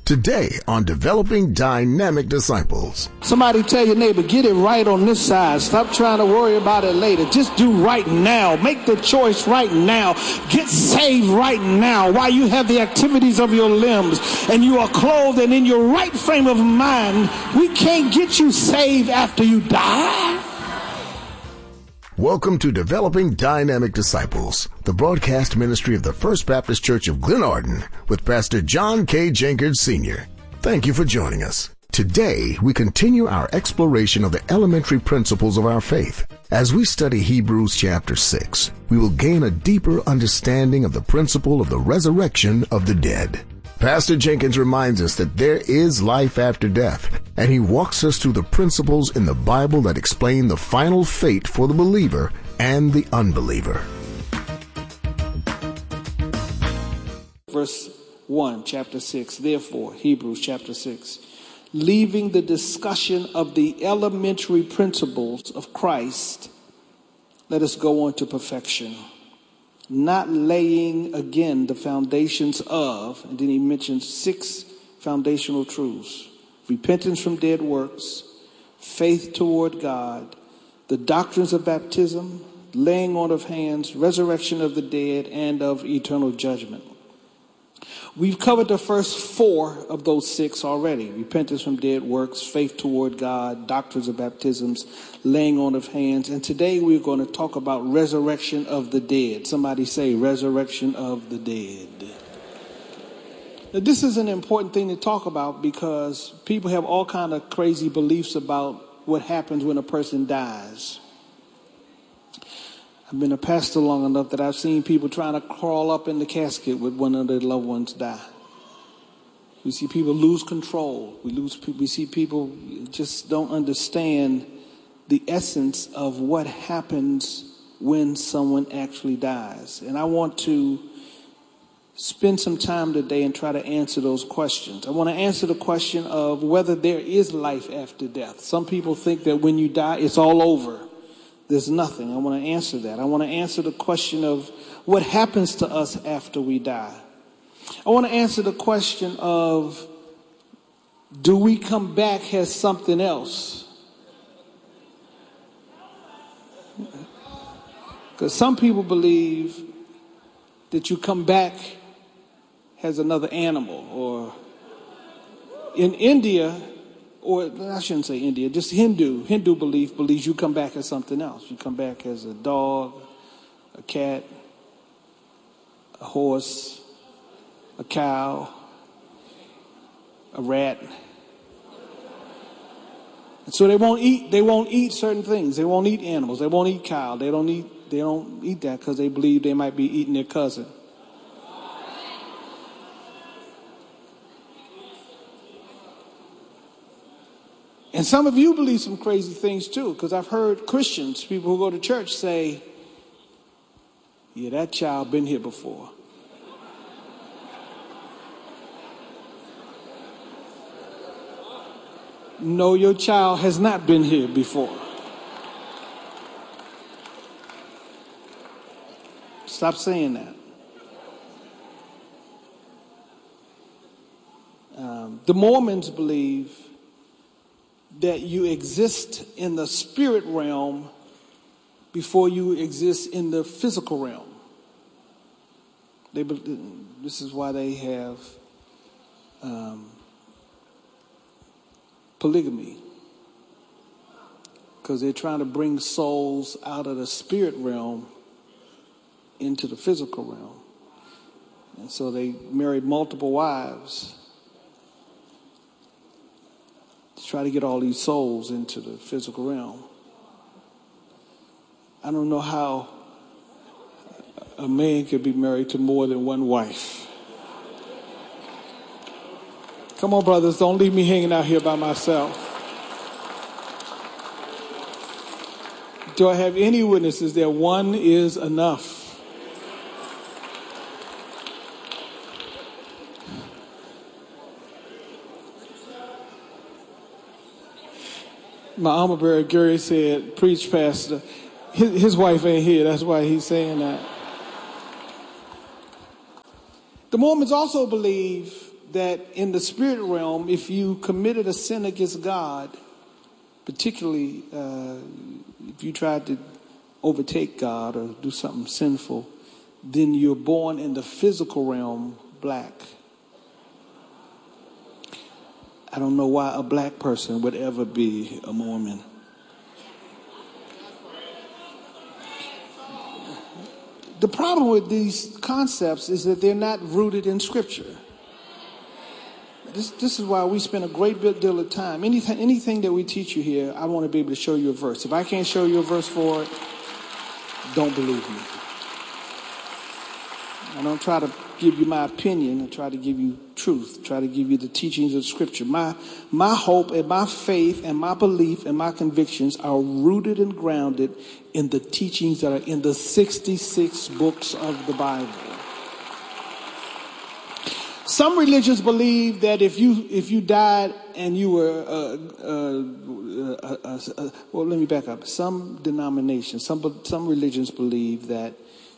Today on Developing Dynamic Disciples. Somebody tell your neighbor, get it right on this side. Stop trying to worry about it later. Just do right now. Make the choice right now. Get saved right now while you have the activities of your limbs and you are clothed and in your right frame of mind. We can't get you saved after you die. Welcome to Developing Dynamic Disciples, the broadcast ministry of the First Baptist Church of Glenarden with Pastor John K. Jenkins Sr. Thank you for joining us. Today, we continue our exploration of the elementary principles of our faith. As we study Hebrews chapter 6, we will gain a deeper understanding of the principle of the resurrection of the dead. Pastor Jenkins reminds us that there is life after death, and he walks us through the principles in the Bible that explain the final fate for the believer and the unbeliever. Verse 1, chapter 6, therefore, Hebrews chapter 6, leaving the discussion of the elementary principles of Christ, let us go on to perfection. Not laying again the foundations of, and then he mentions 6 foundational truths: repentance from dead works, faith toward God, the doctrines of baptism, laying on of hands, resurrection of the dead, and of eternal judgment. We've covered the first 4 of those 6 already: repentance from dead works, faith toward God, doctrines of baptisms, laying on of hands. And today we're going to talk about resurrection of the dead. Somebody say resurrection of the dead. Now, this is an important thing to talk about because people have all kind of crazy beliefs about what happens when a person dies. I've been a pastor long enough that I've seen people trying to crawl up in the casket with one of their loved ones die. We see people lose control. We see people just don't understand the essence of what happens when someone actually dies. And I want to spend some time today and try to answer those questions. I want to answer the question of whether there is life after death. Some people think that when you die, it's all over. There's nothing. I want to answer that. I want to answer the question of what happens to us after we die. I want to answer the question of, do we come back as something else? Because some people believe that you come back as another animal, or in India, or I shouldn't say India, just Hindu belief believes you come back as something else. You come back as a dog, a cat, a horse, a cow, a rat. And so they won't eat certain things. They won't eat animals. They won't eat cow. They don't eat that because they believe they might be eating their cousin. And some of you believe some crazy things too, because I've heard Christians, people who go to church, say, yeah, that child been here before. No, your child has not been here before. Stop saying that. The Mormons believe that you exist in the spirit realm before you exist in the physical realm. This is why they have polygamy, because they're trying to bring souls out of the spirit realm into the physical realm. And so they married multiple wives to try to get all these souls into the physical realm. I don't know how a man could be married to more than one wife. Come on, brothers, don't leave me hanging out here by myself. Do I have any witnesses that one is enough? My armor bearer, Gary, said, preach, Pastor. His wife ain't here. That's why he's saying that. The Mormons also believe that in the spirit realm, if you committed a sin against God, particularly if you tried to overtake God or do something sinful, then you're born in the physical realm black. I don't know why a black person would ever be a Mormon. The problem with these concepts is that they're not rooted in Scripture. This is why we spend a great deal of time. Anything that we teach you here, I want to be able to show you a verse. If I can't show you a verse for it, don't believe me. I don't try to give you my opinion. I try to give you truth. Try to give you the teachings of Scripture. My hope and my faith and my belief and my convictions are rooted and grounded in the teachings that are in the 66 books of the Bible. Some religions believe that if you died and you were well, let me back up. Some denominations, some religions believe that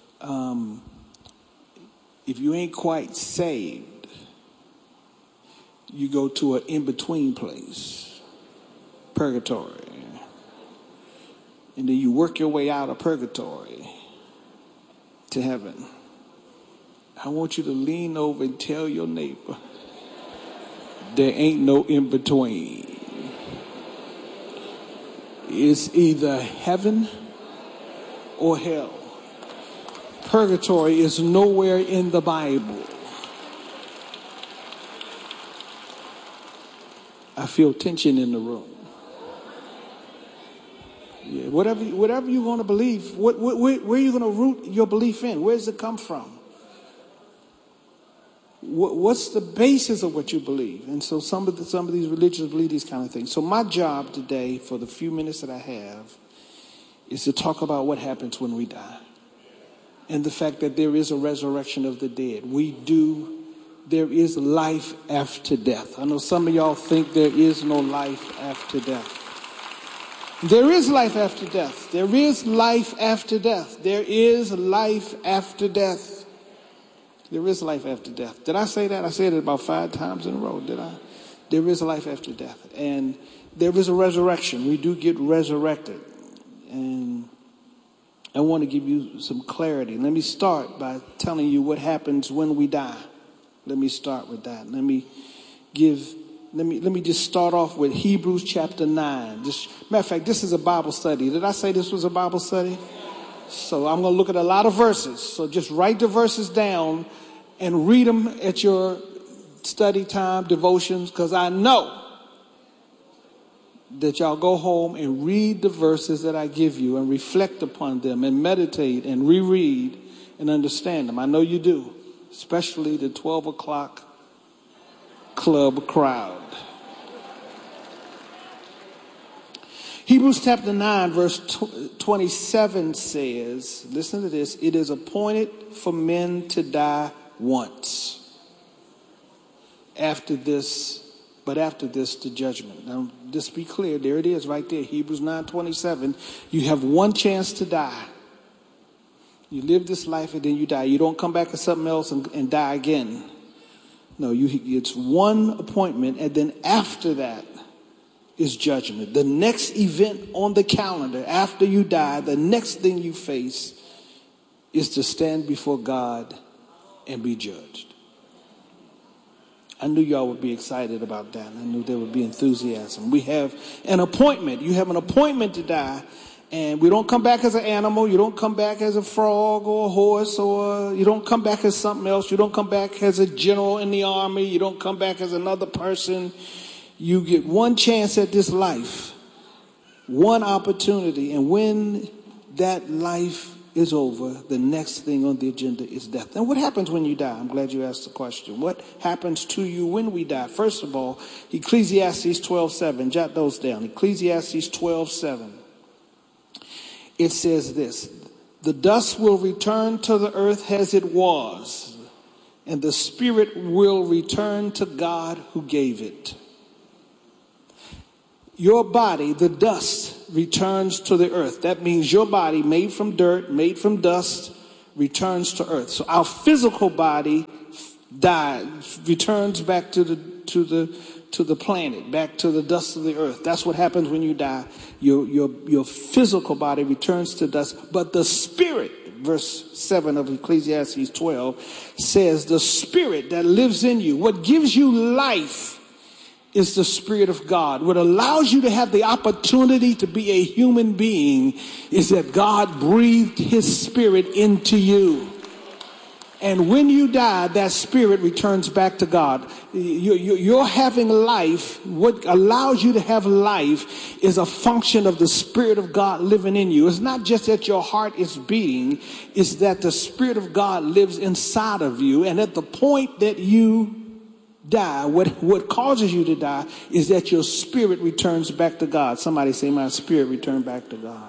if you ain't quite saved, you go to an in-between place, purgatory. And then you work your way out of purgatory to heaven. I want you to lean over and tell your neighbor, there ain't no in-between. It's either heaven or hell. Purgatory is nowhere in the Bible. I feel tension in the room. Yeah, whatever you're going to believe, where are you going to root your belief in? Where does it come from? What's the basis of what you believe? And so some of these religions believe these kind of things. So my job today, for the few minutes that I have, is to talk about what happens when we die. And the fact that there is a resurrection of the dead. There is life after death. I know some of y'all think there is no life after death. There is life after death. There is life after death. There is life after death. There is life after death. Did I say that? I said it about 5 times in a row, did I? There is a life after death. And there is a resurrection. We do get resurrected. And I want to give you some clarity. Let me start by telling you what happens when we die. Let me start with that. Let me just start off with Hebrews chapter 9. Matter of fact, this is a Bible study. Did I say this was a Bible study? So I'm going to look at a lot of verses. So just write the verses down and read them at your study time, devotions, because I know that y'all go home and read the verses that I give you and reflect upon them and meditate and reread and understand them. I know you do, especially the 12 o'clock club crowd. Hebrews chapter 9 verse 27 says, listen to this, it is appointed for men to die once. After this the judgment. Now just be clear, there it is right there, Hebrews 9:27. You have one chance to die. You live this life and then you die. You don't come back as something else and die again. No, it's one appointment, and then after that is judgment. The next event on the calendar after you die, the next thing you face is to stand before God and be judged. I knew y'all would be excited about that. I knew there would be enthusiasm. We have an appointment. You have an appointment to die. And we don't come back as an animal. You don't come back as a frog or a horse, or you don't come back as something else. You don't come back as a general in the army. You don't come back as another person. You get one chance at this life, one opportunity. And when that life is over, the next thing on the agenda is death. And what happens when you die? I'm glad you asked the question. What happens to you when we die? First of all, Ecclesiastes 12:7. Jot those down. Ecclesiastes 12:7. It says this, the dust will return to the earth as it was, and the spirit will return to God who gave it. Your body, the dust, returns to the earth. That means your body, made from dirt, made from dust, returns to earth. So our physical body returns back to the planet, back to the dust of the earth. That's what happens when you die. Your physical body returns to dust, but the spirit, verse 7 of Ecclesiastes 12, says the spirit that lives in you, what gives you life, is the Spirit of God. What allows you to have the opportunity to be a human being is that God breathed his spirit into you. And when you die, that spirit returns back to God. You're having life. What allows you to have life is a function of the Spirit of God living in you. It's not just that your heart is beating. It's that the Spirit of God lives inside of you. And at the point that you die, what causes you to die is that your spirit returns back to God. Somebody say, my spirit returned back to God.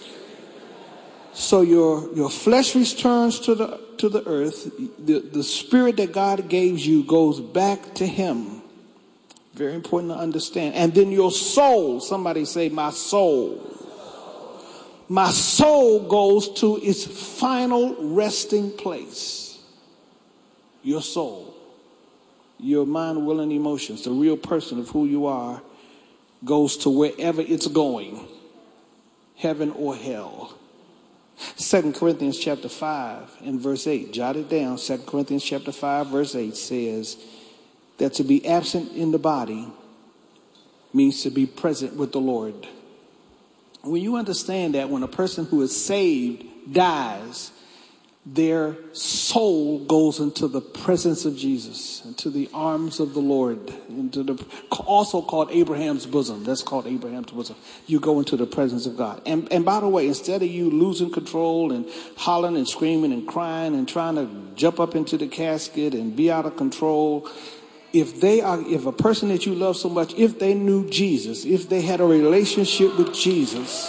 So your flesh returns to the earth. The spirit that God gave you goes back to him. Very important to understand. And then your soul, somebody say, my soul. My soul goes to its final resting place. Your soul. Your mind, will, and emotions, the real person of who you are, goes to wherever it's going, heaven or hell. 2 Corinthians chapter 5 and verse 8, jot it down. 2 Corinthians chapter 5 verse 8 says that to be absent in the body means to be present with the Lord. When you understand that when a person who is saved dies, their soul goes into the presence of Jesus, into the arms of the Lord, into the also called Abraham's bosom. That's called Abraham's bosom. You go into the presence of God. And by the way, instead of you losing control and hollering and screaming and crying and trying to jump up into the casket and be out of control, if a person that you love so much, if they knew Jesus, if they had a relationship with Jesus,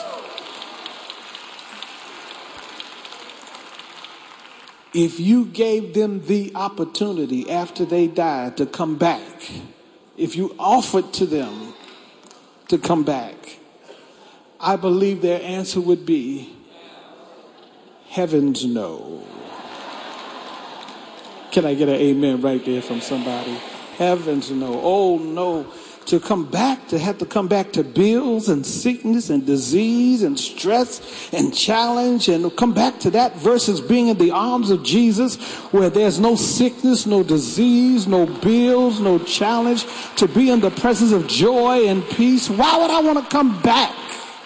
if you gave them the opportunity after they died to come back, if you offered to them to come back, I believe their answer would be, heavens no. Can I get an amen right there from somebody? Heavens no. Oh no. To have to come back to bills and sickness and disease and stress and challenge and come back to that versus being in the arms of Jesus where there's no sickness, no disease, no bills, no challenge, to be in the presence of joy and peace. Why would I want to come back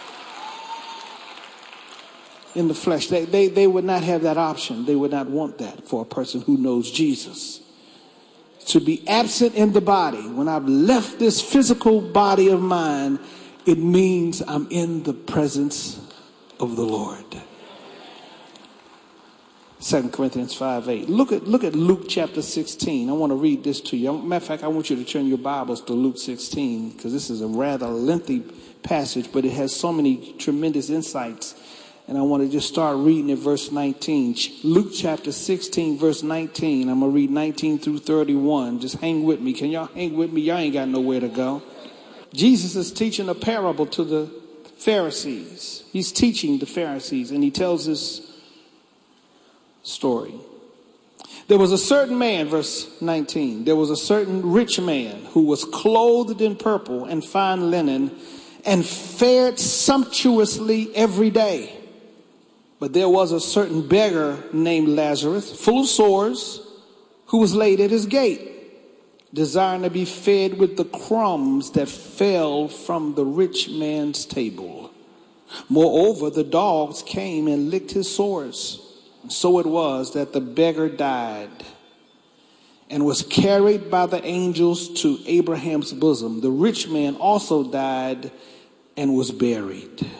in the flesh? They would not have that option. They would not want that for a person who knows Jesus. To be absent in the body, when I've left this physical body of mine, it means I'm in the presence of the Lord. 2 Corinthians 5:8. Look at Luke chapter 16. I want to read this to you. Matter of fact, I want you to turn your Bibles to Luke 16 because this is a rather lengthy passage, but it has so many tremendous insights. And I want to just start reading at verse 19. Luke chapter 16, verse 19. I'm going to read 19 through 31. Just hang with me. Can y'all hang with me? Y'all ain't got nowhere to go. Jesus is teaching a parable to the Pharisees. He's teaching the Pharisees, and he tells this story. There was a certain man, verse 19. There was a certain rich man who was clothed in purple and fine linen and fared sumptuously every day. But there was a certain beggar named Lazarus, full of sores, who was laid at his gate, desiring to be fed with the crumbs that fell from the rich man's table. Moreover, the dogs came and licked his sores. So it was that the beggar died and was carried by the angels to Abraham's bosom. The rich man also died and was buried.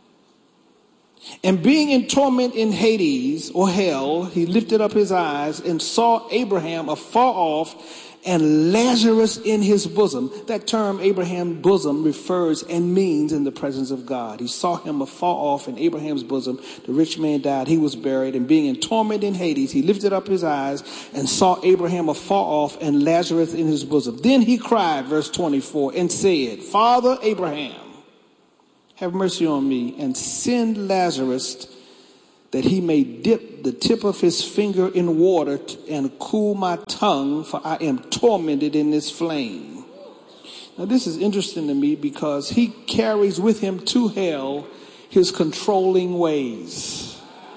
And being in torment in Hades, or hell, he lifted up his eyes and saw Abraham afar off and Lazarus in his bosom. That term, Abraham's bosom, refers and means in the presence of God. He saw him afar off in Abraham's bosom. The rich man died, he was buried, and being in torment in Hades, he lifted up his eyes and saw Abraham afar off and Lazarus in his bosom. Then he cried, verse 24, and said, Father Abraham, have mercy on me, and send Lazarus that he may dip the tip of his finger in water and cool my tongue, for I am tormented in this flame. Now this is interesting to me because he carries with him to hell his controlling ways.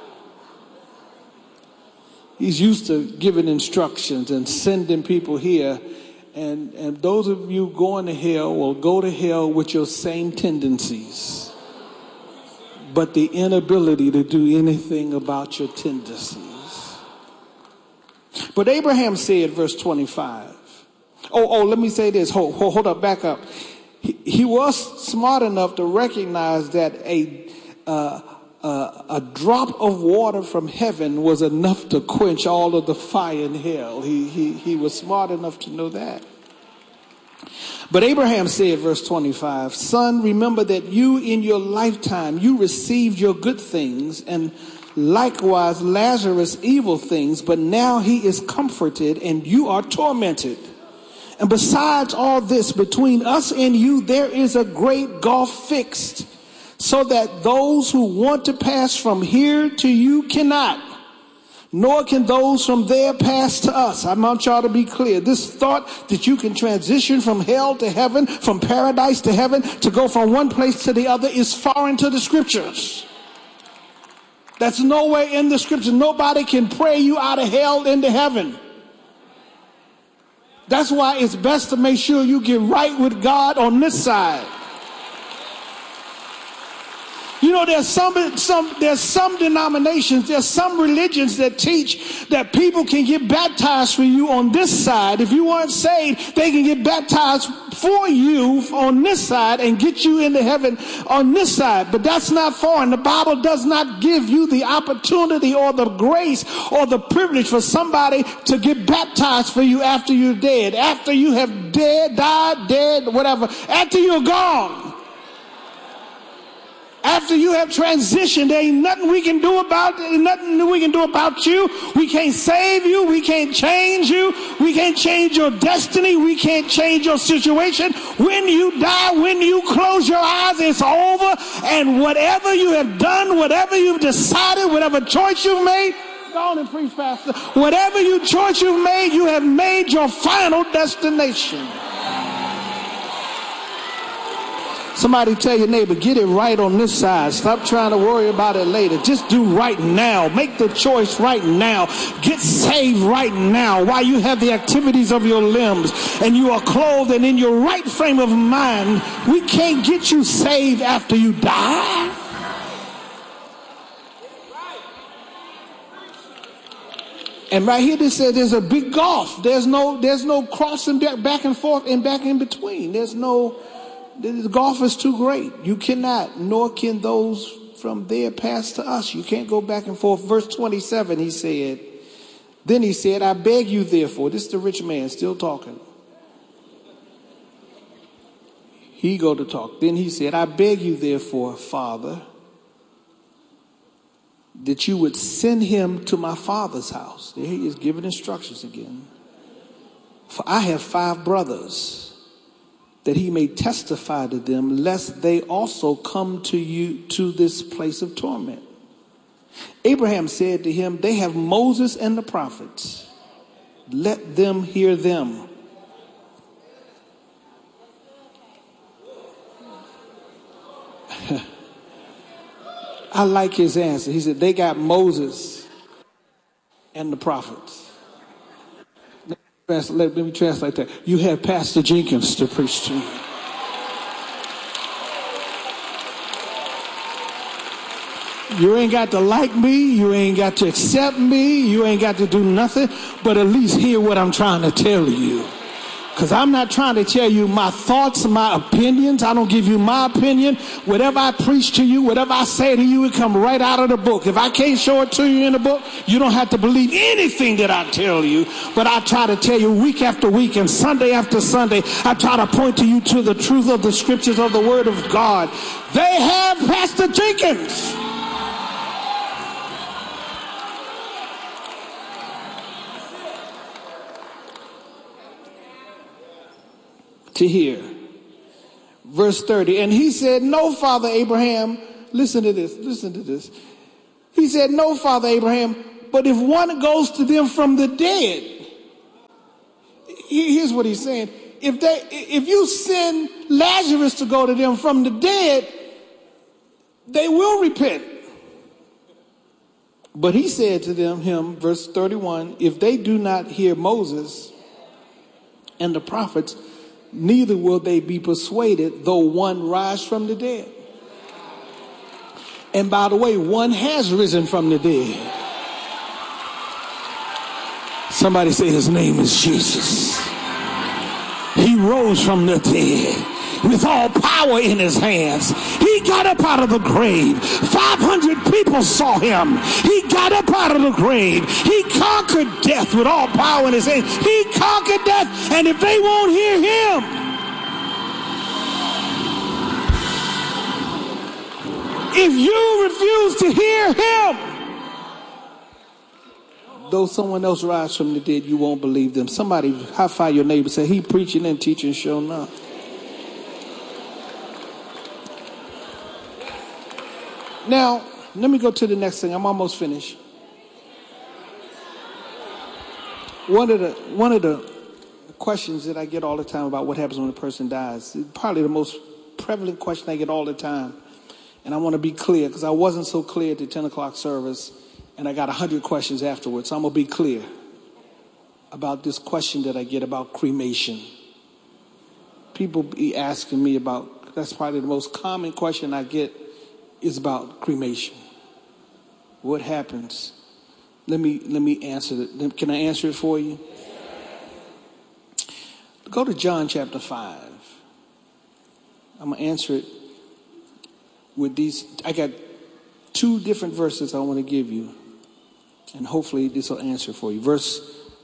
He's used to giving instructions and sending people here. And those of you going to hell will go to hell with your same tendencies, but the inability to do anything about your tendencies. But Abraham said, verse 25. Let me say this. Hold up, back up. He was smart enough to recognize that a drop of water from heaven was enough to quench all of the fire in hell. He was smart enough to know that. But Abraham said, verse 25, son, remember that you in your lifetime, you received your good things, and likewise Lazarus evil things, but now he is comforted and you are tormented. And besides all this, between us and you, there is a great gulf fixed, so that those who want to pass from here to you cannot, nor can those from there pass to us. I want y'all to be clear. This thought that you can transition from hell to heaven, from paradise to heaven, to go from one place to the other is foreign to the scriptures. That's nowhere in the scriptures. Nobody can pray you out of hell into heaven. That's why it's best to make sure you get right with God on this side. You know, there's some denominations, there's some religions that teach that people can get baptized for you on this side. If you weren't saved, they can get baptized for you on this side and get you into heaven on this side. But that's not foreign. The Bible does not give you the opportunity or the grace or the privilege for somebody to get baptized for you after you're dead, after you have died, whatever, after you're gone. After you have transitioned, there ain't nothing we can do about it, nothing we can do about you. We can't save you. We can't change you. We can't change your destiny. We can't change your situation. When you die, when you close your eyes, it's over. And whatever you have done, whatever you've decided, whatever choice you've made, go on and preach, Pastor. Whatever choice you've made, you have made your final destination. Somebody tell your neighbor, get it right on this side. Stop trying to worry about it later. Just do right now. Make the choice right now. Get saved right now while you have the activities of your limbs and you are clothed and in your right frame of mind. We can't get you saved after you die. And right here, they said there's a big gulf. There's no crossing back and forth and back in between. The gulf is too great. You cannot, nor can those from there pass to us. You can't go back and forth. Verse 27, he said, I beg you therefore, this is the rich man still talking. He go to talk. Then he said, I beg you therefore, Father, that you would send him to my father's house. There he is giving instructions again. For I have 5 brothers, that he may testify to them, lest they also come to you to this place of torment. Abraham said to him, they have Moses and the prophets. Let them hear them. I like his answer. He said, they got Moses and the prophets. Let me translate that. You have Pastor Jenkins to preach to you. You ain't got to like me. You ain't got to accept me. You ain't got to do nothing, but at least hear what I'm trying to tell you. Because I'm not trying to tell you my thoughts, my opinions. I don't give you my opinion. Whatever I preach to you, whatever I say to you, it come right out of the book. If I can't show it to you in the book, you don't have to believe anything that I tell you. But I try to tell you week after week and Sunday after Sunday, I try to point to you to the truth of the scriptures of the word of God. They have Pastor Jenkins. To hear. Verse 30. And he said, no, Father Abraham. Listen to this. He said, no, Father Abraham, But if one goes to them from the dead, here's what he's saying. If you send Lazarus to go to them from the dead, they will repent. But he said to him, verse 31, if they do not hear Moses and the prophets, neither will they be persuaded, though one rise from the dead. And by the way, one has risen from the dead. Somebody say his name is Jesus. He rose from the dead with all power in his hands. He got up out of the grave. 500 people saw him. He got up out of the grave. He conquered death with all power in his hands. He conquered death. And if they won't hear him, if you refuse to hear him, though someone else rise from the dead, you won't believe them. Somebody high five your neighbor, say, he preaching and teaching sure enough. Now, let me go to the next thing. I'm almost finished. One of the questions that I get all the time about what happens when a person dies, probably the most prevalent question I get all the time. And I want to be clear because I wasn't so clear at the 10 o'clock service, and I got 100 questions afterwards. So I'm going to be clear about this question that I get about cremation. People be asking me about, that's probably the most common question I get is about cremation. What happens? Let me answer it. Can I answer it for you? Go to John chapter 5. I'm going to answer it with these. I got 2 different verses I want to give you, and hopefully this will answer for you. Verse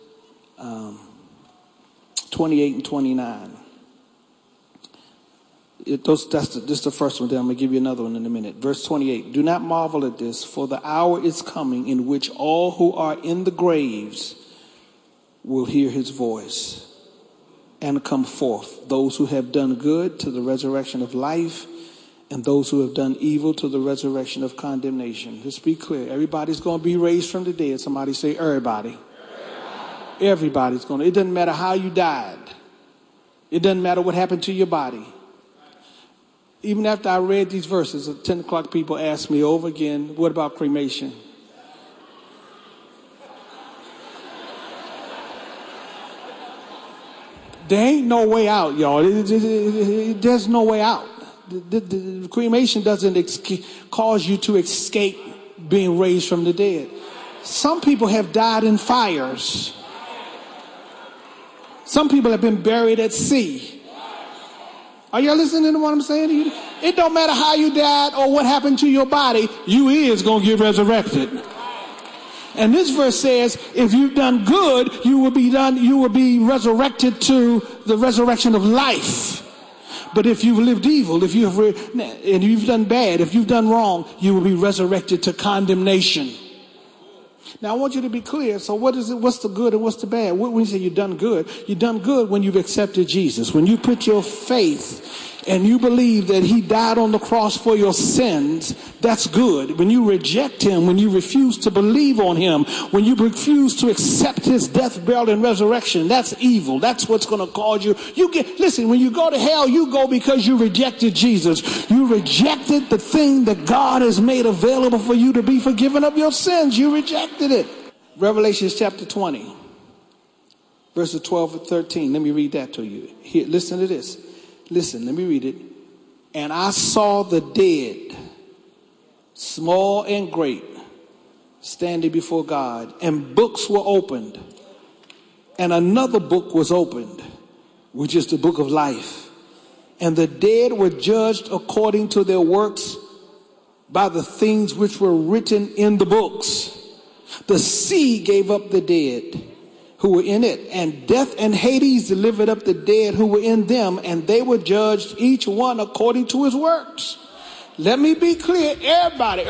28 and 29. This is the first one. Then I'm going to give you another one in a minute. Verse 28. Do not marvel at this, for the hour is coming in which all who are in the graves will hear his voice and come forth. Those who have done good to the resurrection of life, and those who have done evil to the resurrection of condemnation. Let's be clear. Everybody's going to be raised from the dead. Somebody say everybody. Everybody's going to. It doesn't matter how you died. It doesn't matter what happened to your body. Even after I read these verses, at 10 o'clock people ask me over again, what about cremation? There ain't no way out, y'all. There's no way out. The cremation doesn't cause you to escape being raised from the dead. Some people have died in fires. Some people have been buried at sea. Are y'all listening to what I'm saying to you? It don't matter how you died or what happened to your body, you is going to get resurrected. And this verse says, if you've done good, you will be resurrected to the resurrection of life. But if you've lived evil, and you've done bad, if you've done wrong, you will be resurrected to condemnation. Now I want you to be clear. So what is it? What's the good and what's the bad? When you say you've done good when you've accepted Jesus. When you put your faith and you believe that he died on the cross for your sins, that's good. When you reject him, when you refuse to believe on him, when you refuse to accept his death, burial, and resurrection, that's evil. That's what's going to cause you. Listen, when you go to hell, you go because you rejected Jesus. You rejected the thing that God has made available for you to be forgiven of your sins. You rejected it. Revelation chapter 20, verses 12 and 13. Let me read that to you. Here, listen to this. Listen, let me read it. And I saw the dead, small and great, standing before God, and books were opened. And another book was opened, which is the book of life. And the dead were judged according to their works by the things which were written in the books. The sea gave up the dead who were in it, and death and Hades delivered up the dead who were in them, and they were judged each one according to his works. Let me be clear. Everybody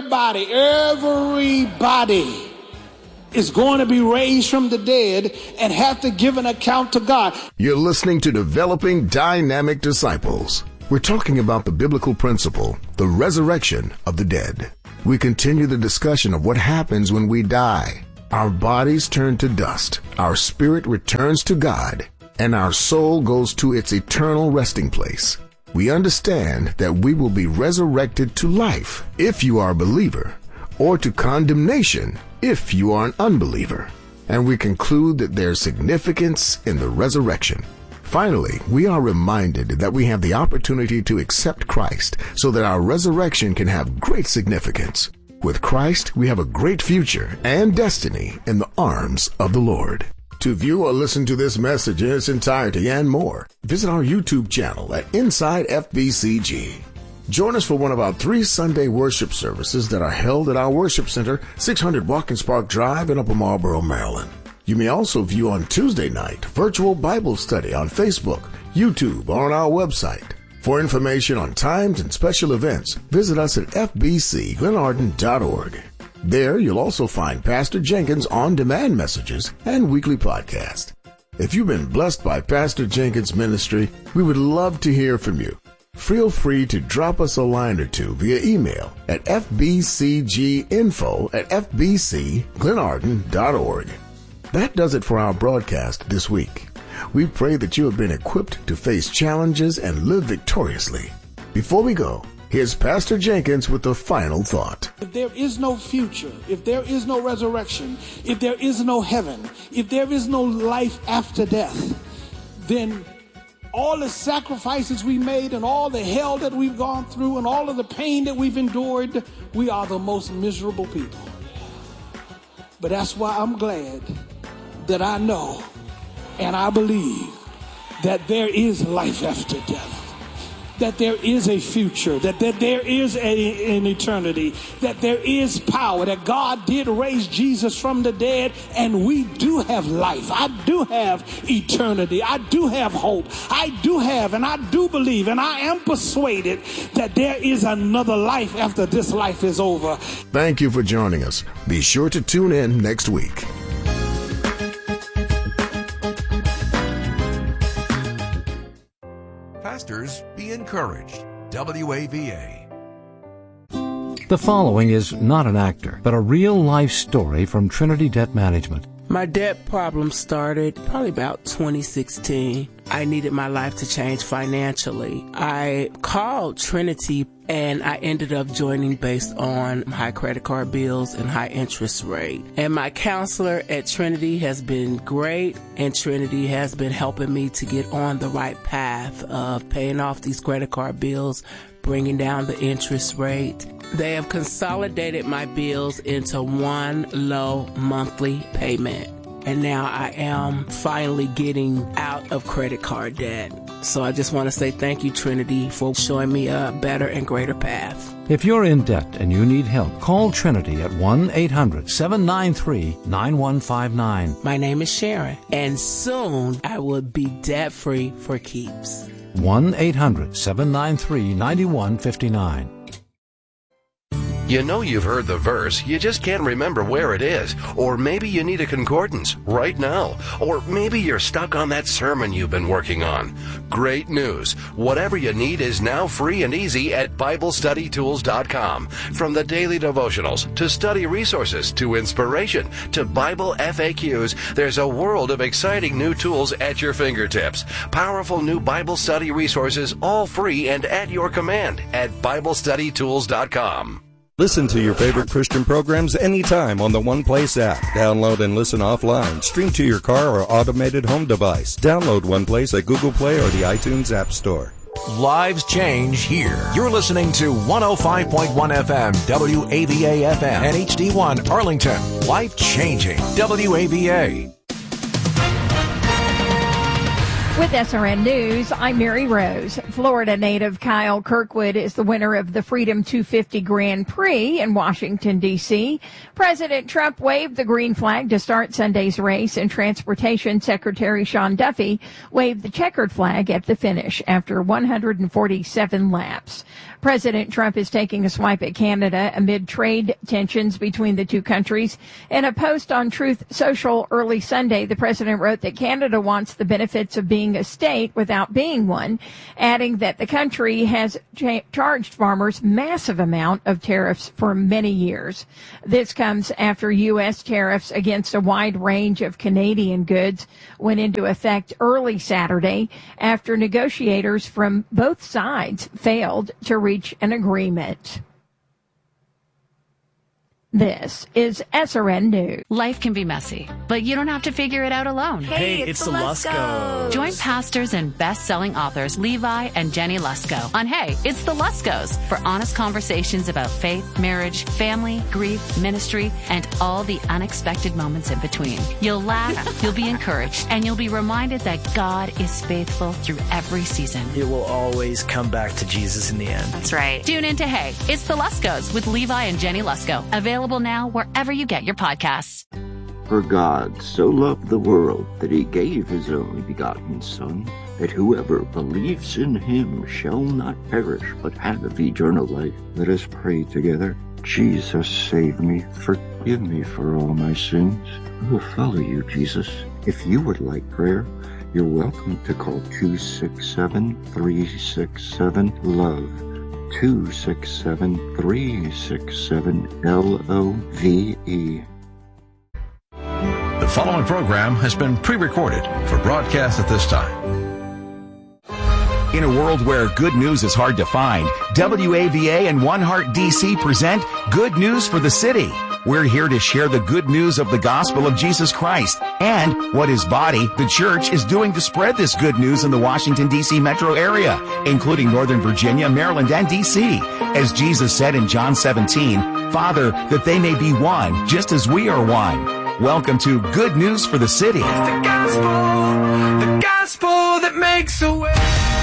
is going to be raised from the dead and have to give an account to God. You're listening to Developing Dynamic Disciples. We're talking about the biblical principle, the resurrection of the dead. we continue the discussion of what happens when we die. Our bodies turn to dust, our spirit returns to God, and our soul goes to its eternal resting place. We understand that we will be resurrected to life if you are a believer, or to condemnation if you are an unbeliever. And we conclude that there's significance in the resurrection. Finally, we are reminded that we have the opportunity to accept Christ so that our resurrection can have great significance. With Christ, we have a great future and destiny in the arms of the Lord. To view or listen to this message in its entirety and more, visit our YouTube channel at Inside FBCG. Join us for one of our 3 Sunday worship services that are held at our worship center, 600 Watkins Park Drive in Upper Marlboro, Maryland. You may also view on Tuesday night virtual Bible study on Facebook, YouTube, or on our website. For information on times and special events, visit us at fbcglenarden.org. There, you'll also find Pastor Jenkins' on-demand messages and weekly podcast. If you've been blessed by Pastor Jenkins' ministry, we would love to hear from you. Feel free to drop us a line or two via email at fbcginfo@fbcglenarden.org. That does it for our broadcast this week. We pray that you have been equipped to face challenges and live victoriously. Before we go, here's Pastor Jenkins with the final thought. If there is no future, if there is no resurrection, if there is no heaven, if there is no life after death, then all the sacrifices we made and all the hell that we've gone through and all of the pain that we've endured, we are the most miserable people. But that's why I'm glad that I know and I believe that there is life after death, that there is a future, that there is an eternity, that there is power, that God did raise Jesus from the dead, and we do have life. I do have eternity. I do have hope. I do have, and I do believe, and I am persuaded that there is another life after this life is over. Thank you for joining us. Be sure to tune in next week. Pastors, be encouraged. WAVA. The following is not an actor, but a real-life story from Trinity Debt Management. My debt problem started probably about 2016. I needed my life to change financially. I called Trinity and I ended up joining based on high credit card bills and high interest rate. And my counselor at Trinity has been great, and Trinity has been helping me to get on the right path of paying off these credit card bills, bringing down the interest rate. They have consolidated my bills into one low monthly payment. And now I am finally getting out of credit card debt. So I just want to say thank you, Trinity, for showing me a better and greater path. If you're in debt and you need help, call Trinity at 1-800-793-9159. My name is Sharon, and soon I will be debt-free for keeps. 1-800-793-9159. You know you've heard the verse, you just can't remember where it is. Or maybe you need a concordance right now. Or maybe you're stuck on that sermon you've been working on. Great news. Whatever you need is now free and easy at BibleStudyTools.com. From the daily devotionals, to study resources, to inspiration, to Bible FAQs, there's a world of exciting new tools at your fingertips. Powerful new Bible study resources, all free and at your command at BibleStudyTools.com. Listen to your favorite Christian programs anytime on the One Place app. Download and listen offline. Stream to your car or automated home device. Download One Place at Google Play or the iTunes App Store. Lives change here. You're listening to 105.1 FM, WAVA FM, and HD1 Arlington. Life changing. WAVA. With SRN News, I'm Mary Rose. Florida native Kyle Kirkwood is the winner of the Freedom 250 Grand Prix in Washington, D.C. President Trump waved the green flag to start Sunday's race, and Transportation Secretary Sean Duffy waved the checkered flag at the finish after 147 laps. President Trump is taking a swipe at Canada amid trade tensions between the two countries. In a post on Truth Social early Sunday, the president wrote that Canada wants the benefits of being becoming a state without being one, adding that the country has charged farmers massive amount of tariffs for many years. This comes after U.S. tariffs against a wide range of Canadian goods went into effect early Saturday after negotiators from both sides failed to reach an agreement. This is SRN News. Life can be messy, but you don't have to figure it out alone. Hey, it's the Luskos. Join pastors and best-selling authors Levi and Jenny Lusko on Hey, It's the Luskos for honest conversations about faith, marriage, family, grief, ministry, and all the unexpected moments in between. You'll laugh, you'll be encouraged, and you'll be reminded that God is faithful through every season. It will always come back to Jesus in the end. That's right. Tune in to Hey, It's the Luskos with Levi and Jenny Lusko. Available now wherever you get your podcasts. For God so loved the world that he gave his only begotten Son, that whoever believes in him shall not perish but have eternal life. Let us pray together. Jesus, save me. Forgive me for all my sins. I will follow you, Jesus. If you would like prayer, you're welcome to call 267-367-LOVE. 267-367-LOVE. The following program has been pre-recorded for broadcast at this time. In a world where good news is hard to find, WAVA and One Heart DC present Good News for the City. We're here to share the good news of the gospel of Jesus Christ and what his body, the church, is doing to spread this good news in the Washington, D.C. metro area, including Northern Virginia, Maryland, and D.C. As Jesus said in John 17, Father, that they may be one, just as we are one. Welcome to Good News for the City. It's the gospel that makes a way.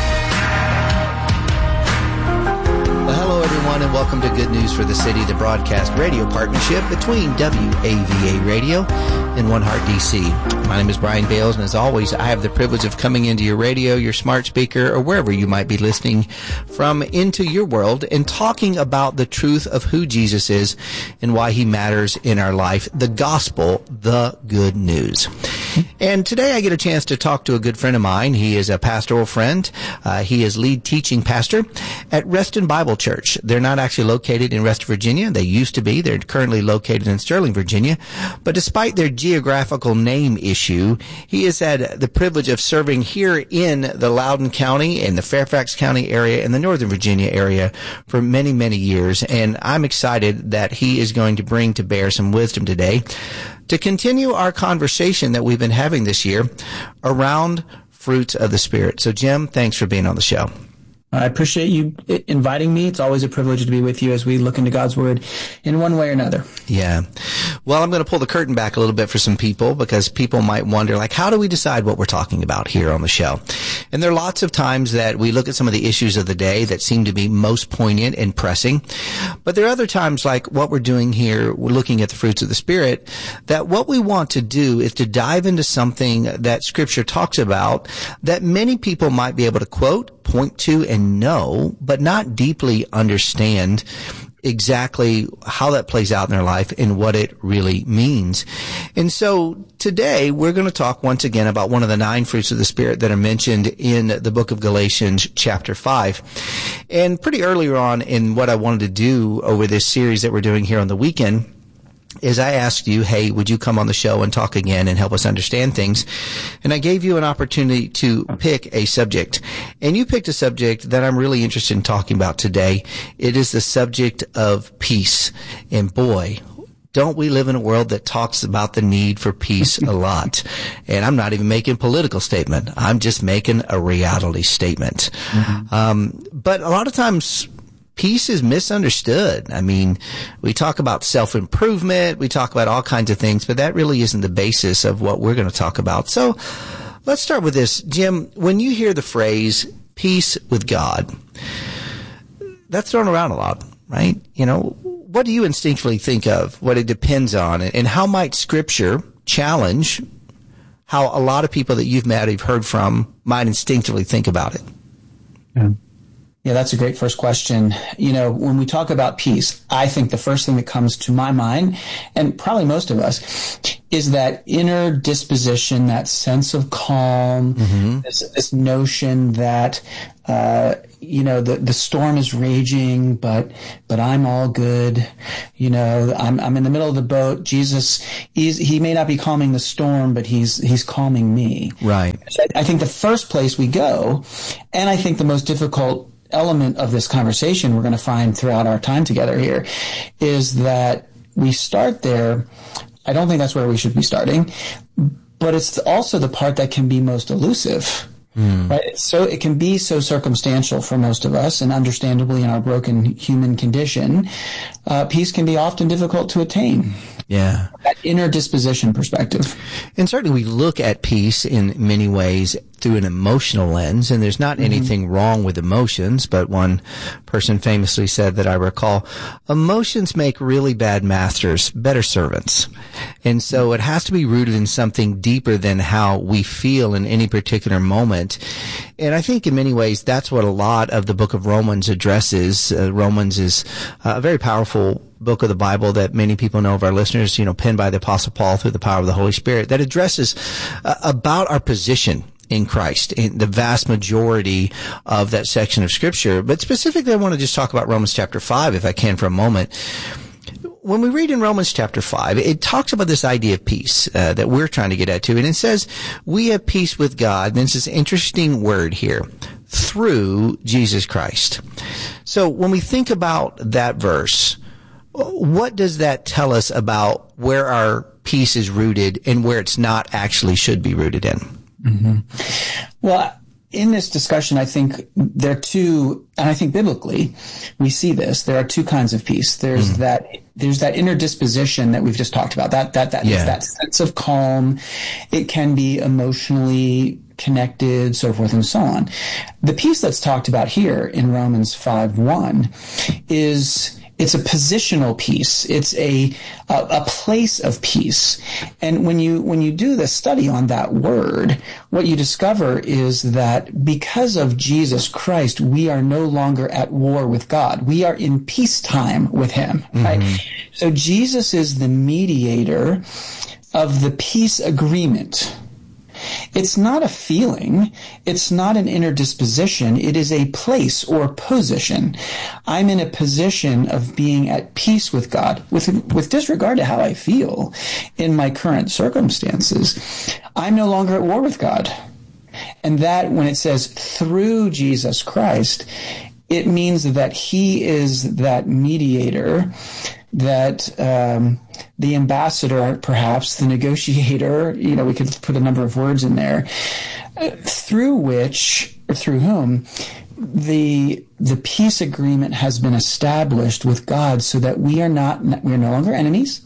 Well, hello, everyone, and welcome to Good News for the City, the broadcast radio partnership between WAVA Radio and One Heart DC. My name is Brian Bales, and as always, I have the privilege of coming into your radio, your smart speaker, or wherever you might be listening from into your world and talking about the truth of who Jesus is and why he matters in our life, the gospel, the good news. And today I get a chance to talk to a good friend of mine. He is a pastoral friend. He is lead teaching pastor at Reston Bible Church. They're not actually located in West Virginia. They used to be. They're currently located in Sterling, Virginia. But despite their geographical name issue, he has had the privilege of serving here in the Loudoun County and the Fairfax County area and the Northern Virginia area for many, many years. And I'm excited that he is going to bring to bear some wisdom today to continue our conversation that we've been having this year around fruits of the Spirit. So, Jim, thanks for being on the show. I appreciate you inviting me. It's always a privilege to be with you as we look into God's Word in one way or another. Yeah. Well, I'm going to pull the curtain back a little bit for some people because people might wonder, like, how do we decide what we're talking about here on the show? And there are lots of times that we look at some of the issues of the day that seem to be most poignant and pressing. But there are other times, like what we're doing here, we're looking at the fruits of the Spirit, that what we want to do is to dive into something that Scripture talks about that many people might be able to quote, point to, and know, but not deeply understand exactly how that plays out in their life and what it really means. And so today we're going to talk once again about one of the 9 fruits of the Spirit that are mentioned in the book of Galatians chapter 5. And pretty earlier on in what I wanted to do over this series that we're doing here on the weekend is I asked you, hey, would you come on the show and talk again and help us understand things? And I gave you an opportunity to pick a subject. And you picked a subject that I'm really interested in talking about today. It is the subject of peace. And boy, don't we live in a world that talks about the need for peace a lot? And I'm not even making a political statement. I'm just making a reality statement. Mm-hmm. But a lot of times, peace is misunderstood. I mean, we talk about self-improvement, we talk about all kinds of things, but that really isn't the basis of what we're going to talk about. So let's start with this. Jim, when you hear the phrase peace with God, that's thrown around a lot, right? You know, what do you instinctively think of, what it depends on, and how might Scripture challenge how a lot of people that you've met, you've heard from, might instinctively think about it? Yeah. Yeah, that's a great first question. When we talk about peace, I think the first thing that comes to my mind, and probably most of us, is that inner disposition, that sense of calm, this notion that, the storm is raging, but I'm all good. I'm in the middle of the boat. Jesus, he may not be calming the storm, but he's calming me. Right. I think the first place we go, and I think the most difficult element of this conversation we're going to find throughout our time together here, is that we start there. I don't think that's where we should be starting, but it's also the part that can be most elusive. Right? So it can be so circumstantial for most of us, and understandably in our broken human condition, peace can be often difficult to attain. Yeah. That inner disposition perspective. And certainly we look at peace in many ways through an emotional lens, and there's not anything wrong with emotions, but one person famously said that I recall, emotions make really bad masters better servants. And so it has to be rooted in something deeper than how we feel in any particular moment. And I think in many ways that's what a lot of the book of Romans addresses. Romans is a very powerful book of the Bible that many people know of our listeners, penned by the Apostle Paul through the power of the Holy Spirit, that addresses about our position in Christ, in the vast majority of that section of Scripture. But specifically, I want to just talk about Romans chapter 5, if I can, for a moment. When we read in Romans chapter 5, it talks about this idea of peace that we're trying to get at too. And it says, we have peace with God. And it's this interesting word here, through Jesus Christ. So when we think about that verse, what does that tell us about where our peace is rooted and where it's not actually should be rooted in? Well, in this discussion, I think there are two, and I think biblically we see this. There are two kinds of peace. There's that inner disposition that we've just talked about. That sense of calm. It can be emotionally connected, so forth and so on. The peace that's talked about here in Romans 5:1 it's a positional peace. It's a place of peace. And when you do the study on that word, what you discover is that because of Jesus Christ, we are no longer at war with God. We are in peacetime with him, right? So Jesus is the mediator of the peace agreement. It's not a feeling. It's not an inner disposition. It is a place or position. I'm in a position of being at peace with God, with disregard to how I feel in my current circumstances. I'm no longer at war with God. And that, when it says through Jesus Christ, it means that he is that mediator, that the ambassador, perhaps the negotiator, we could put a number of words in there, through which, or through whom, the peace agreement has been established with God, so that we are no longer enemies.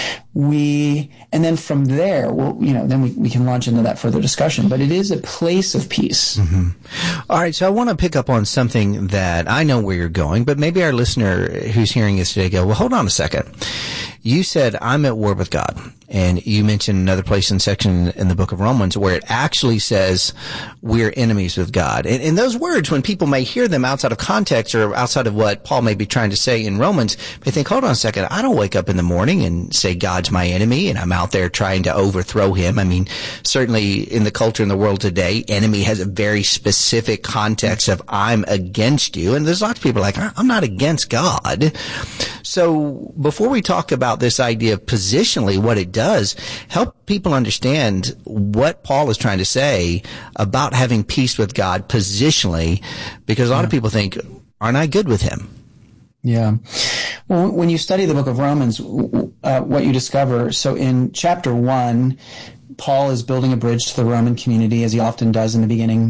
And then from there, then we can launch into that further discussion, but it is a place of peace. All right. So I want to pick up on something that I know where you're going, but maybe our listener who's hearing this today go, well, hold on a second. You said I'm at war with God, and you mentioned another place in section in the book of Romans where it actually says we're enemies with God. And those words, when people may hear them outside of context or outside of what Paul may be trying to say in Romans, they think, hold on a second, I don't wake up in the morning and say God's my enemy and I'm out there trying to overthrow him. I mean, certainly in the culture in the world today, enemy has a very specific context of I'm against you. And there's lots of people like, I'm not against God. So before we talk about this idea of positionally what it does, help people understand what Paul is trying to say about having peace with God positionally, because a lot of people think, aren't I good with him? Yeah. Well, when you study the book of Romans, what you discover, so in chapter 1, Paul is building a bridge to the Roman community, as he often does in the beginning,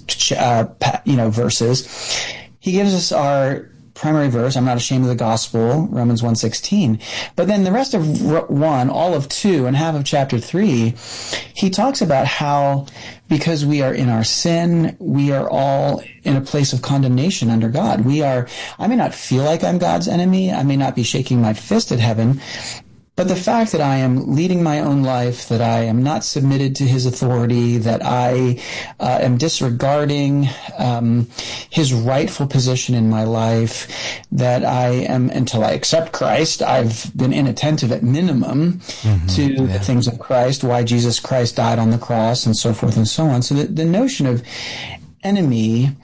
verses. He gives us our primary verse, I'm not ashamed of the gospel, Romans 1:16. But then the rest of 1, all of 2, and half of chapter 3, he talks about how because we are in our sin, we are all in a place of condemnation under God. I may not feel like I'm God's enemy. I may not be shaking my fist at heaven, But the fact that I am leading my own life, that I am not submitted to his authority, that I am disregarding his rightful position in my life, that I am, until I accept Christ, I've been inattentive at minimum to the things of Christ, why Jesus Christ died on the cross, and so forth and so on. So the notion of enemy,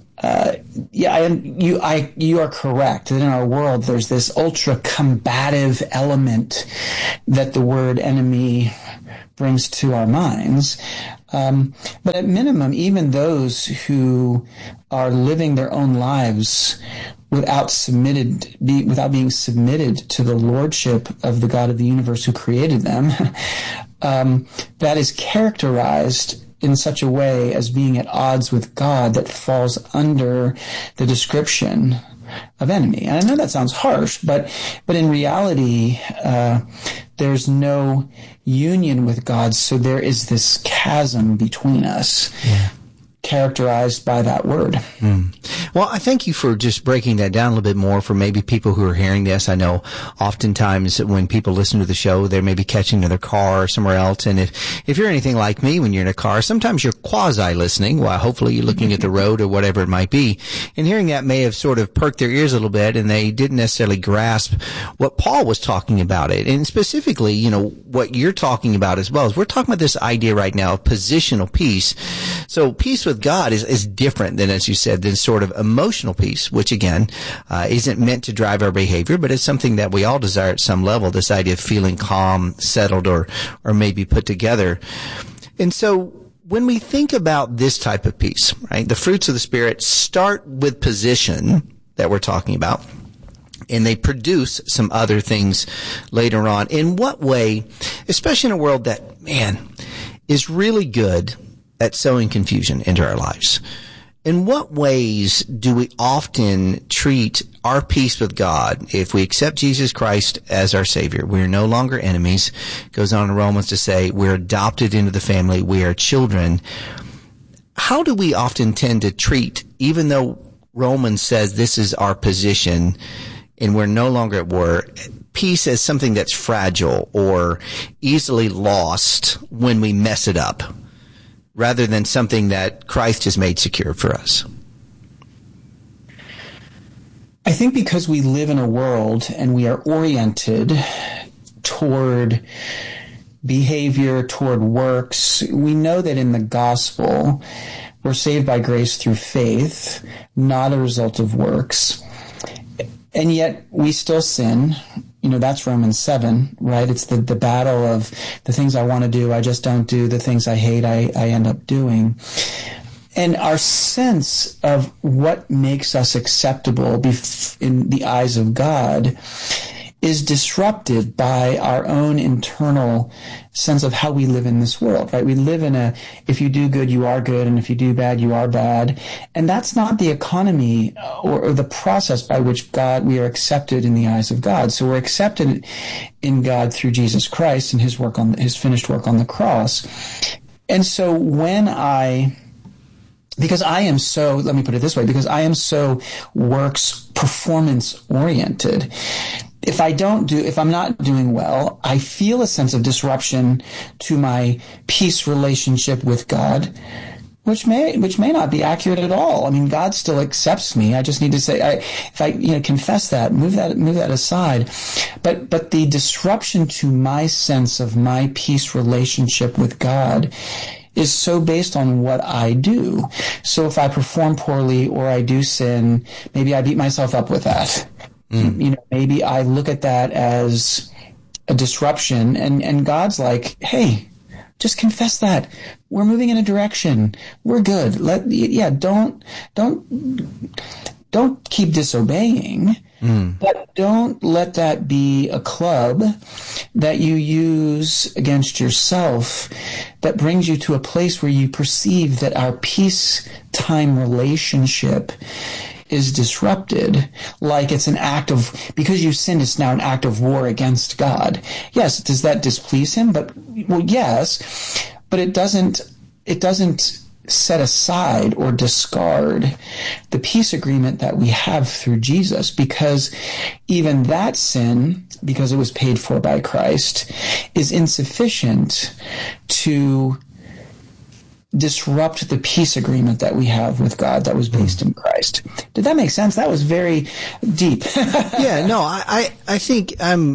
you are correct that in our world there's this ultra combative element that the word enemy brings to our minds. But at minimum, even those who are living their own lives without being submitted to the lordship of the God of the universe who created them, that is characterized in such a way as being at odds with God that falls under the description of enemy. And I know that sounds harsh, but in reality, there's no union with God, so there is this chasm between us. Characterized by that word. Well, I thank you for just breaking that down a little bit more for maybe people who are hearing this. I know oftentimes when people listen to the show, they may be catching in their car or somewhere else. And if you're anything like me, when you're in a car, sometimes you're quasi-listening while hopefully you're looking at the road or whatever it might be. And hearing that may have sort of perked their ears a little bit, and they didn't necessarily grasp what Paul was talking about it. And specifically, you know, what you're talking about as well is we're talking about this idea right now of positional peace. So peace with God is different than, as you said, than sort of emotional peace, which again, isn't meant to drive our behavior, but it's something that we all desire at some level, this idea of feeling calm, settled, or maybe put together. And so when we think about this type of peace, right, the fruits of the Spirit start with position that we're talking about, and they produce some other things later on. In what way, especially in a world that, man, is really good at sowing confusion into our lives, in what ways do we often treat our peace with God if we accept Jesus Christ as our Savior? We are no longer enemies. It goes on in Romans to say we're adopted into the family. We are children. How do we often tend to treat, even though Romans says this is our position and we're no longer at war, peace as something that's fragile or easily lost when we mess it up, rather than something that Christ has made secure for us? I think because we live in a world and we are oriented toward behavior, toward works, we know that in the gospel, we're saved by grace through faith, not a result of works. And yet we still sin. You know, that's Romans 7, right? It's the battle of the things I want to do, I just don't do. The things I hate, I end up doing. And our sense of what makes us acceptable in the eyes of God is disrupted by our own internal sense of how we live in this world, right? We live in if you do good, you are good, and if you do bad, you are bad. And that's not the economy or the process by which we are accepted in the eyes of God. So we're accepted in God through Jesus Christ and his finished work on the cross. And so because I am so works performance oriented, if I'm not doing well, I feel a sense of disruption to my peace relationship with God, which may not be accurate at all. I mean, God still accepts me. I just need to say, if I confess that, move that aside. But the disruption to my sense of my peace relationship with God is so based on what I do. So if I perform poorly or I do sin, maybe I beat myself up with that. Maybe I look at that as a disruption, and God's like, hey, just confess that. We're moving in a direction. We're good. Don't keep disobeying, but don't let that be a club that you use against yourself that brings you to a place where you perceive that our peacetime relationship is disrupted, like it's because you sinned, it's now an act of war against God. Yes, does that displease him? Yes, but it doesn't set aside or discard the peace agreement that we have through Jesus, because even that sin because it was paid for by Christ, is insufficient to disrupt the peace agreement that we have with God that was based in Christ. Did that make sense? That was very deep. Yeah, no, I think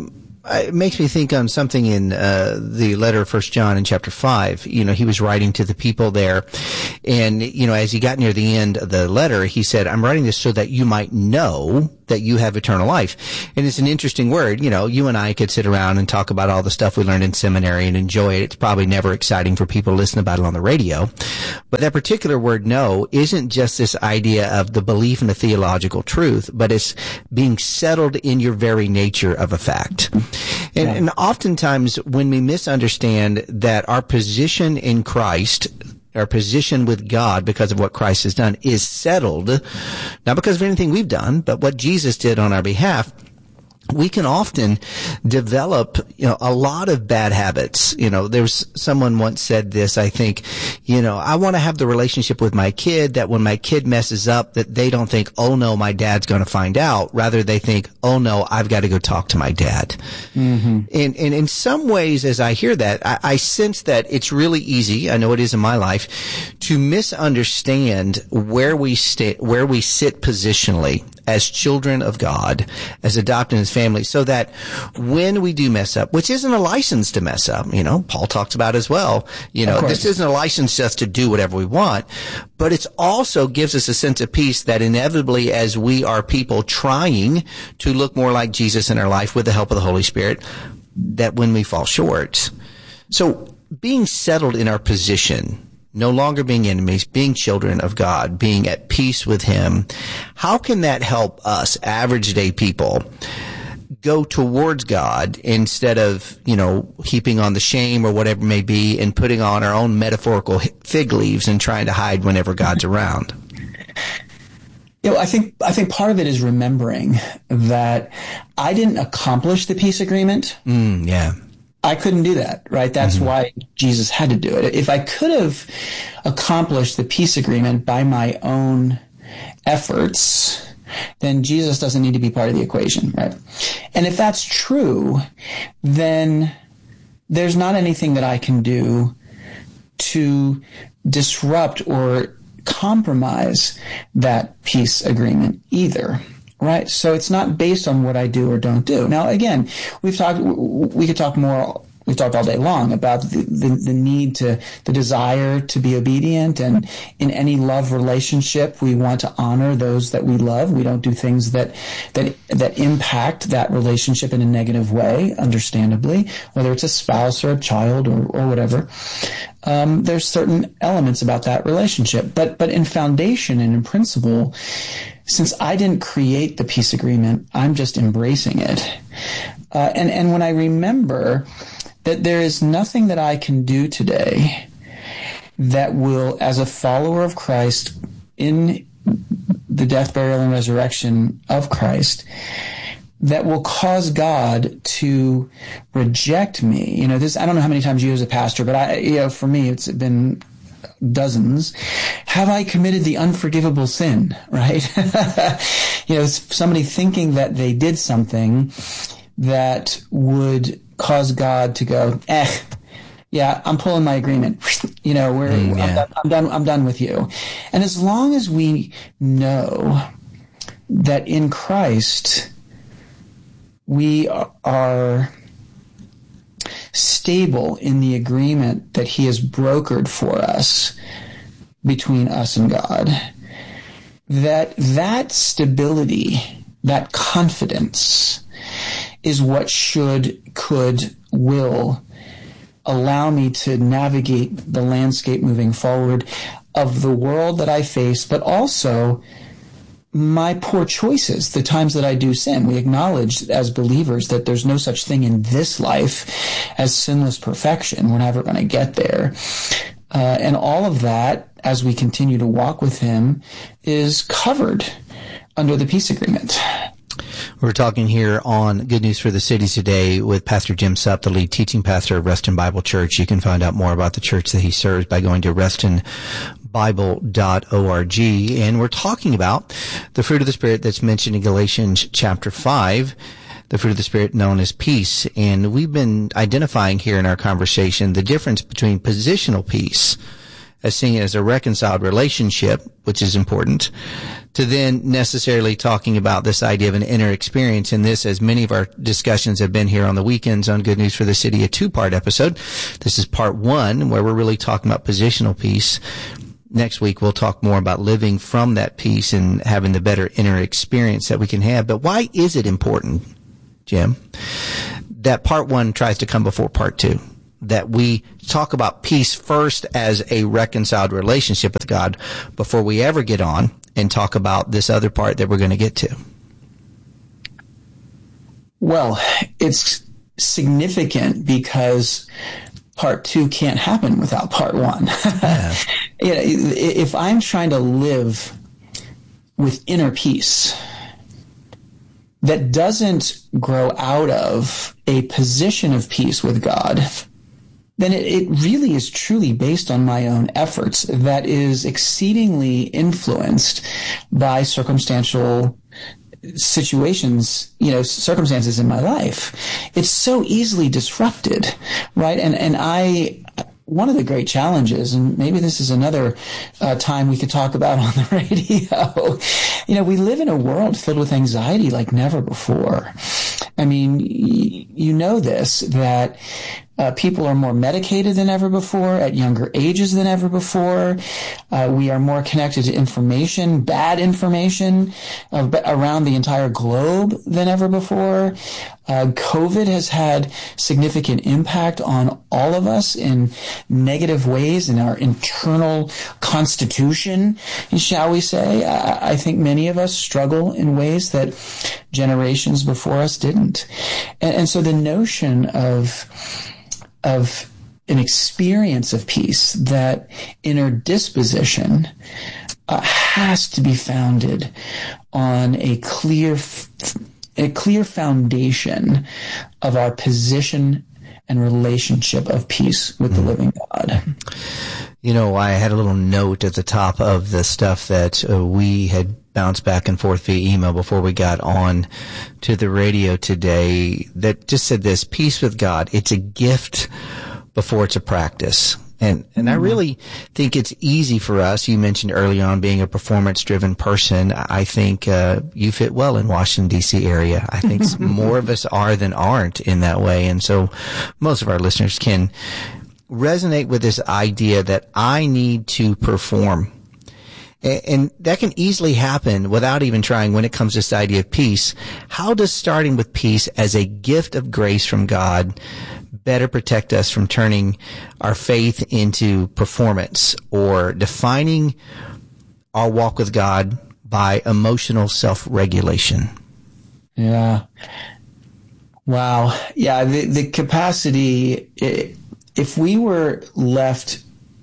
it makes me think on something in the letter of 1 John in chapter 5. He was writing to the people there, and as he got near the end of the letter, he said, "I'm writing this so that you might know that you have eternal life." And it's an interesting word. You and I could sit around and talk about all the stuff we learned in seminary and enjoy it. It's probably never exciting for people to listen about it on the radio. But that particular word know isn't just this idea of the belief in a theological truth, but it's being settled in your very nature of a fact. And oftentimes when we misunderstand that our position in Christ, our position with God because of what Christ has done, is settled, not because of anything we've done, but what Jesus did on our behalf, we can often develop, a lot of bad habits. There's someone once said this, I think, I want to have the relationship with my kid that when my kid messes up, that they don't think, oh no, my dad's going to find out. Rather, they think, oh no, I've got to go talk to my dad. Mm-hmm. And in some ways, as I hear that, I sense that it's really easy, I know it is in my life, to misunderstand where we sit positionally as children of God, as adopted in his family, so that when we do mess up, which isn't a license to mess up, Paul talks about as well, this isn't a license just to do whatever we want, but it also gives us a sense of peace that inevitably, as we are people trying to look more like Jesus in our life with the help of the Holy Spirit, that when we fall short. So being settled in our position, no longer being enemies, being children of God, being at peace with him, how can that help us, average day people, go towards God instead of, heaping on the shame or whatever it may be and putting on our own metaphorical fig leaves and trying to hide whenever God's around? I think part of it is remembering that I didn't accomplish the peace agreement. Yeah. I couldn't do that, right? That's why Jesus had to do it. If I could have accomplished the peace agreement by my own efforts, then Jesus doesn't need to be part of the equation, right? And if that's true, then there's not anything that I can do to disrupt or compromise that peace agreement either. Right. So it's not based on what I do or don't do. Now, again, we could talk more. We've talked all day long about the need the desire to be obedient. And in any love relationship, we want to honor those that we love. We don't do things that impact that relationship in a negative way, understandably, whether it's a spouse or a child or whatever. There's certain elements about that relationship. But in foundation and in principle, since I didn't create the peace agreement, I'm just embracing it. And when I remember that there is nothing that I can do today that will, as a follower of Christ in the death, burial, and resurrection of Christ, that will cause God to reject me. This, I don't know how many times you as a pastor, but for me, it's been dozens. Have I committed the unforgivable sin, right? Somebody thinking that they did something that would cause God to go, yeah, I'm pulling my agreement. I'm done with you. And as long as we know that in Christ we are stable in the agreement that he has brokered for us between us and God, that stability, that confidence is what will allow me to navigate the landscape moving forward of the world that I face, but also my poor choices, the times that I do sin. We acknowledge as believers that there's no such thing in this life as sinless perfection. We're never going to get there. And all of that, as we continue to walk with him, is covered under the peace agreement. We're talking here on Good News for the City today with Pastor Jim Supp, the lead teaching pastor of Reston Bible Church. You can find out more about the church that he serves by going to restonbible.org. And we're talking about the fruit of the Spirit that's mentioned in Galatians chapter 5. the fruit of the Spirit known as peace. And we've been identifying here in our conversation the difference between positional peace, as seeing it as a reconciled relationship, which is important, to then necessarily talking about this idea of an inner experience. And this, as many of our discussions have been here on the weekends on Good News for the City, a 2-part episode. This is part 1, where we're really talking about positional peace. Next week, we'll talk more about living from that peace and having the better inner experience that we can have. But why is it important, Jim, that part 1 tries to come before part 2? That we talk about peace first as a reconciled relationship with God before we ever get on and talk about this other part that we're going to get to? Well, it's significant because part 2 can't happen without part 1. Yeah. If I'm trying to live with inner peace that doesn't grow out of a position of peace with God, then it really is truly based on my own efforts that is exceedingly influenced by circumstantial situations, circumstances in my life. It's so easily disrupted, right? And one of the great challenges, and maybe this is another time we could talk about on the radio, we live in a world filled with anxiety like never before. I mean, you know this, that people are more medicated than ever before, at younger ages than ever before. We are more connected to information, bad information, around the entire globe than ever before. COVID has had significant impact on all of us in negative ways in our internal constitution, shall we say. I think many of us struggle in ways that generations before us didn't. And so the notion of an experience of peace, that inner disposition, has to be founded on a clear foundation of our position and relationship of peace with the living God. I had a little note at the top of the stuff that we had bounced back and forth via email before we got on to the radio today that just said this: peace with God, it's a gift before it's a practice. And I really think it's easy for us. You mentioned early on being a performance-driven person. I think you fit well in Washington, D.C. area. I think more of us are than aren't in that way. And so most of our listeners can resonate with this idea that I need to perform. And that can easily happen without even trying when it comes to this idea of peace. How does starting with peace as a gift of grace from God better protect us from turning our faith into performance or defining our walk with God by emotional self-regulation? Yeah. Wow. Yeah. The capacity, if we were left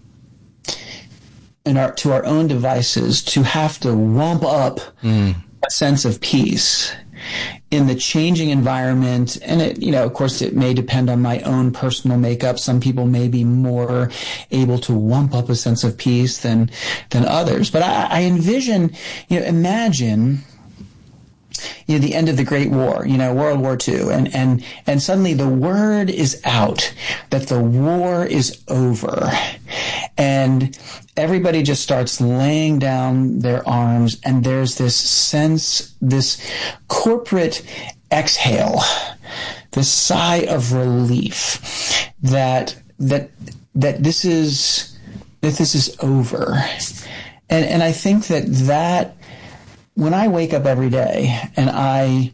to our own devices to have to wump up a sense of peace in the changing environment, and of course, it may depend on my own personal makeup. Some people may be more able to wump up a sense of peace than others. But I envision, imagine, the end of the Great War, World War II, and suddenly the word is out that the war is over, and everybody just starts laying down their arms, and there's this sense, this corporate exhale, this sigh of relief that this is over, and I think that when I wake up every day and I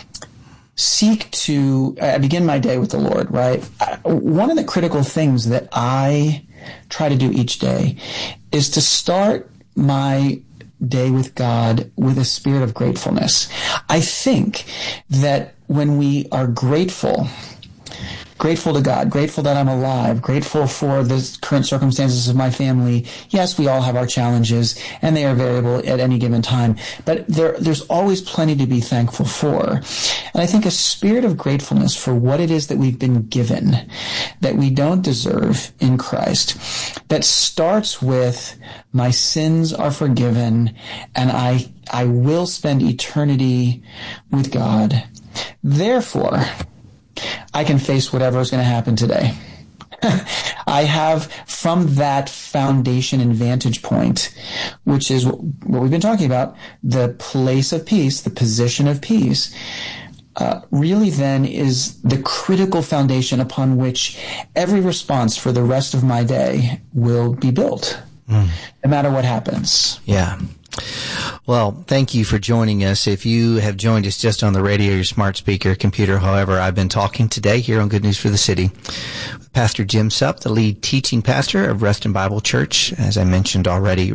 begin my day with the Lord, right? One of the critical things that I try to do each day is to start my day with God with a spirit of gratefulness. I think that when we are grateful to God, grateful that I'm alive, grateful for the current circumstances of my family. Yes, we all have our challenges, and they are variable at any given time, but there's always plenty to be thankful for. And I think a spirit of gratefulness for what it is that we've been given, that we don't deserve in Christ, that starts with my sins are forgiven, and I will spend eternity with God. Therefore, I can face whatever is going to happen today. I have, from that foundation and vantage point, which is what we've been talking about, the place of peace, the position of peace, really then is the critical foundation upon which every response for the rest of my day will be built, no matter what happens. Yeah. Well, thank you for joining us. If you have joined us just on the radio, your smart speaker, computer, however, I've been talking today here on Good News for the City with Pastor Jim Supp, the lead teaching pastor of Reston Bible Church, as I mentioned already,